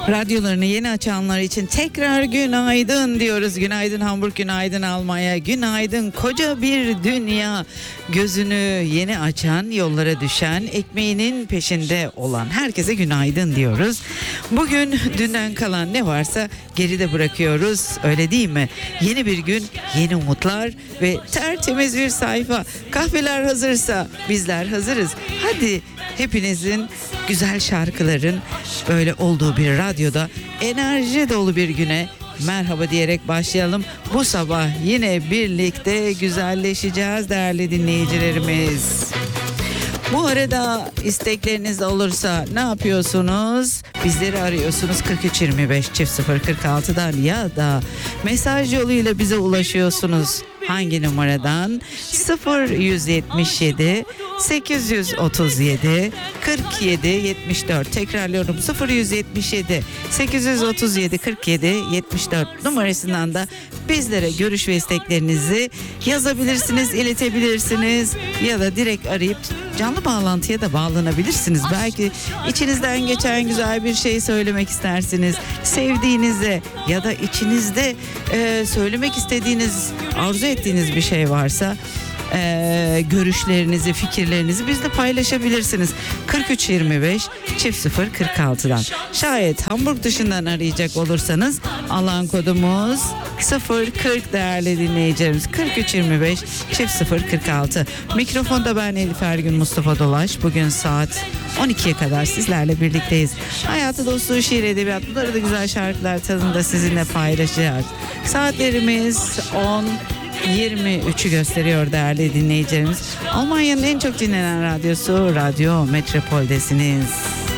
Radyolarını yeni açanlar için tekrar günaydın diyoruz. Günaydın Hamburg, günaydın Almanya, günaydın koca bir dünya. Gözünü yeni açan, yollara düşen, ekmeğinin peşinde olan herkese günaydın diyoruz. Bugün dünden kalan ne varsa geride bırakıyoruz, öyle değil mi? Yeni bir gün, yeni umutlar ve tertemiz bir sayfa. Kahveler hazırsa bizler hazırız. Hadi hepinizin güzel şarkıların böyle olduğu bir radyoda enerji dolu bir güne merhaba diyerek başlayalım. Bu sabah yine birlikte güzelleşeceğiz değerli dinleyicilerimiz. Bu arada istekleriniz olursa ne yapıyorsunuz? Bizleri arıyorsunuz 4325 0046'dan ya da mesaj yoluyla bize ulaşıyorsunuz. Hangi numaradan? 0177 837 47 74. Tekrarlıyorum, 0177 837 47 74 numarasından da bizlere görüş ve isteklerinizi yazabilirsiniz, iletebilirsiniz ya da direkt arayıp canlı bağlantıya da bağlanabilirsiniz. Belki içinizden geçen güzel bir şey söylemek istersiniz. Sevdiğinize ya da içinizde söylemek istediğiniz, arzu ettiğiniz bir şey varsa görüşlerinizi, fikirlerinizi bizle paylaşabilirsiniz. 4325 0046'dan. Şayet Hamburg dışından arayacak olursanız alan kodumuz 040 değerli dinleyicilerimiz, 4325 0046. Mikrofonda ben Elif Ergün, Mustafa Dolaş. Bugün saat 12'ye kadar sizlerle birlikteyiz. Hayatı, dostluğu, şiir, edebiyat, bunları da güzel şarkılar tadında sizinle paylaşacağız. Saatlerimiz 23'ü gösteriyor değerli dinleyicilerimiz. Almanya'nın en çok dinlenen radyosu Radyo Metropol'desiniz.